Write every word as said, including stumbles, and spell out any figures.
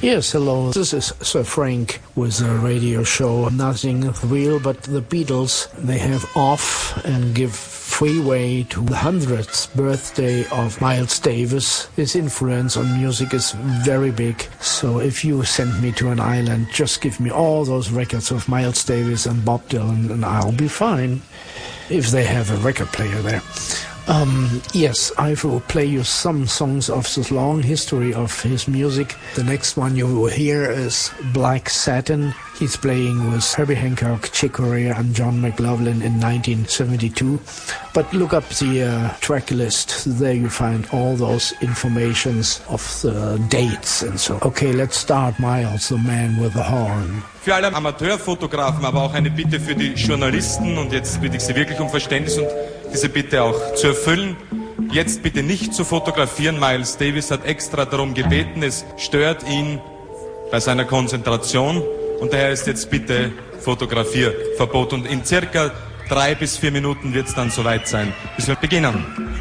Yes, hello. This is Sir Frank with a radio show. Nothing real, but the Beatles, they have off and give free way to the hundredth birthday of Miles Davis. His influence on music is very big. So if you send me to an island, just give me all those records of Miles Davis and Bob Dylan and I'll be fine. If they have a record player there. Um, yes, I will play you some songs of the long history of his music. The next one you will hear is Black Satin. He's playing with Herbie Hancock, Chick Corea and John McLaughlin in nineteen seventy-two. But look up the uh, track list. There you find all those informations of the dates and so. Okay, let's start. Miles, the man with the horn. Für alle Amateurfotografen, aber auch eine Bitte für die Journalisten. Und jetzt bitte ich Sie wirklich um Verständnis und diese Bitte auch zu erfüllen. Jetzt bitte nicht zu fotografieren. Miles Davis hat extra darum gebeten. Es stört ihn bei seiner Konzentration. Und daher ist jetzt bitte Fotografierverbot. Und in circa drei bis vier Minuten wird es dann soweit sein, bis wir beginnen.